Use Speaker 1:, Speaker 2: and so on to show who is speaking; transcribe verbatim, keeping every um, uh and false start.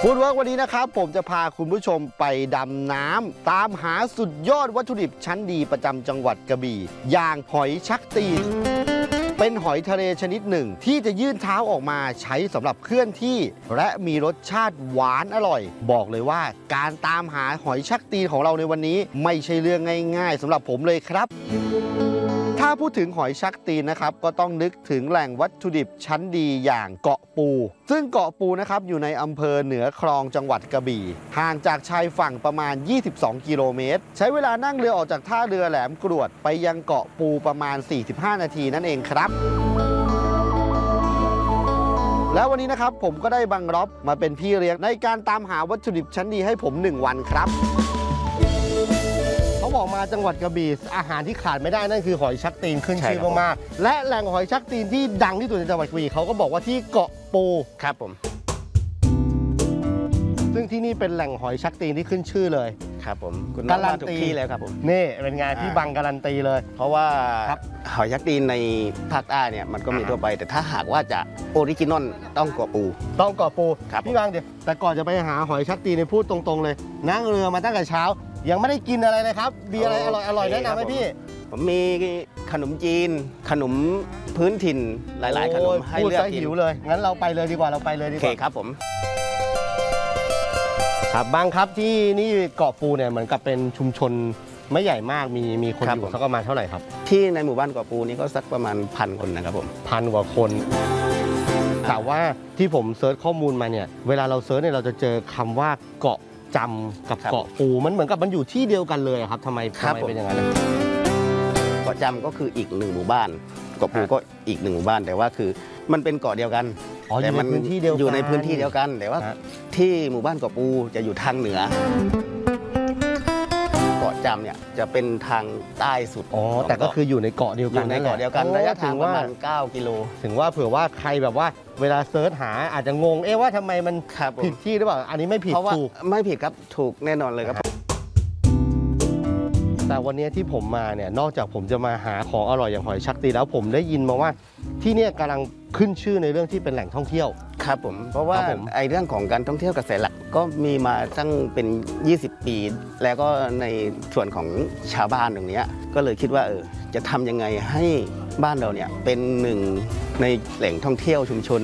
Speaker 1: ฟู้ดเวิร์กวันนี้นะครับผมจะพาคุณผู้ชมไปดำน้ำตามหาสุดยอดวัตถุดิบชั้นดีประจำจังหวัดกระบี่อย่างหอยชักตีนเป็นหอยทะเลชนิดหนึ่งที่จะยื่นเท้าออกมาใช้สำหรับเคลื่อนที่และมีรสชาติหวานอร่อยบอกเลยว่าการตามหาหอยชักตีนของเราในวันนี้ไม่ใช่เรื่องง่ายๆสำหรับผมเลยครับถ้าพูดถึงหอยชักตีนนะครับก็ต้องนึกถึงแหล่งวัตถุดิบชั้นดีอย่างเกาะปูซึ่งเกาะปูนะครับอยู่ในอำเภอเหนือคลองจังหวัดกระบี่ห่างจากชายฝั่งประมาณยี่สิบสองกิโลเมตรใช้เวลานั่งเรือออกจากท่าเรือแหลมกรวดไปยังเกาะปูประมาณสี่สิบห้านาทีนั่นเองครับแล้ววันนี้นะครับผมก็ได้บังรอบมาเป็นพี่เลี้ยงในการตามหาวัตถุดิบชั้นดีให้ผมหนึ่งวันครับเขาบอกมาจังหวัดกระบี่อาหารที่ขาดไม่ได้นั่นคือหอยชักตีนขึ้นชื่อมากๆและแหล่งหอยชักตีนที่ดังที่สุดในจังหวัดกระบี่เขาก็บอกว่าที่เกาะปู
Speaker 2: ครับผม
Speaker 1: ซึ่งที่นี่เป็นแหล่งหอยชักตีนที่ขึ้นชื่อเลย
Speaker 2: ครับผมคุณการันตีแล้วครับผม
Speaker 1: นี่เป็นไงพี่บังการันตีเลย
Speaker 2: เพราะว่าหอยชักตีนในภาคใต้เนี่ยมันก็มีทั่วไปแต่ถ้าหากว่าจะออริจินอลต้องเกาะปู
Speaker 1: ต้องเกาะปูพี่บังเดี๋ยวแต่ก่อนจะไปหาหอยชักตีนในพูดตรงๆเลยนั่งเรือมาตั้งแต่เช้ายังไม่ได้กินอะไรเลยครับมีอะไรอร่อยอร่อยแนะนำไหมพี่
Speaker 2: ผมมีขนมจีนขนมพื้นถิ่นหลายๆขนมให้เลือกกิน
Speaker 1: หิวเลยงั้นเราไปเลยดีกว่าเราไปเลยดีกว่า
Speaker 2: โอเคครับผม
Speaker 1: ครับบางครับที่นี่เกาะปูเนี่ยเหมือนกับเป็นชุมชนไม่ใหญ่มากมีมีคนอยู่สักประมาณเท่าไหร่ครับ
Speaker 2: ที่ในหมู่บ้านเกาะปูนี้ก็สักประมาณพันคนนะครับผม
Speaker 1: พันกว่าคนแต่ว่าที่ผมเซิร์ชข้อมูลมาเนี่ยเวลาเราเซิร์ชเนี่ยเราจะเจอคำว่าเกาะจำกับเกาะปูมันเหมือนกับมันอยู่ที่เดียวกันเลยครับทำไมทำไมเป็นอย่างนั้น
Speaker 2: เกาะจำก็คืออีกหนึ่งหมู่บ้านเกาะปูก็อีกหนึ่งหมู่บ้านแต่ว่าคือมันเป็นเกาะเดียวกัน
Speaker 1: แต่มัน
Speaker 2: อยู่ในพื้นที่เดียวกันแต่ว่าที่หมู่บ้านเกาะปูจะอยู่ทางเหนือเกาะจำเนี่ยจะเป็นทางใต้สุด
Speaker 1: อ๋อแต่ก็คืออยู่ในเกาะเดียวกัน
Speaker 2: ในเกาะเดียวกันระยะทางประมาณเก้ากิโล
Speaker 1: ถึงว่าเผื่อว่าใครแบบว่าเวลาเซิร์ชหาอาจจะงงเอ๊ะว่าทำไมมันผิดที่หรือเปล่าอันนี้ไม่ผิดถูก
Speaker 2: ไม่ผิดครับถูกแน่นอนเลยครับ
Speaker 1: แต่วันนี้ที่ผมมาเนี่ยนอกจากผมจะมาหาของอร่อยอย่างหอยชักตีแล้วผมได้ยินมาว่าที่นี่กำลังขึ้นชื่อในเรื่องที่เป็นแหล่งท่องเที่ยว
Speaker 2: ครับผมเพราะว่าไอ้เรื่องของการท่องเที่ยวกระแสหลักก็มีมาตั้งเป็นยี่สิบปีแล้วก็ในส่วนของชาวบ้านตรงนี้ก็เลยคิดว่าเออจะทำยังไงให้บ้านเราเนี่ยเป็นหนึ่งในแหล่งท่องเที่ยวชุมชน